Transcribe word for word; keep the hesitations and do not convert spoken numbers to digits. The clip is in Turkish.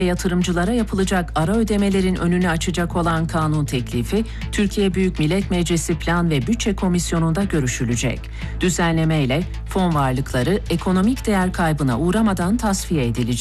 Yatırımcılara yapılacak ara ödemelerin önünü açacak olan kanun teklifi, Türkiye Büyük Millet Meclisi Plan ve Bütçe Komisyonu'nda görüşülecek. Düzenlemeyle fon varlıkları ekonomik değer kaybına uğramadan tasfiye edilecek.